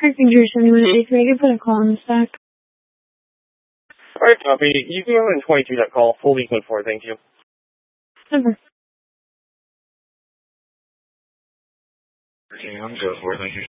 Parking Drew 7183. I can put a call in the stack. Alright, copy. You can go ahead and 22 that call. Full week code 4, thank you. Over. Okay, I'm good for it, thank you.